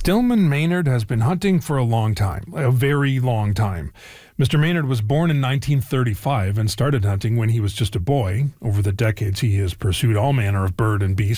Stillman Maynard has been hunting for a long time, a very long time. Mr. Maynard was born in 1935 and started hunting when he was just a boy. Over the decades, he has pursued all manner of bird and beast,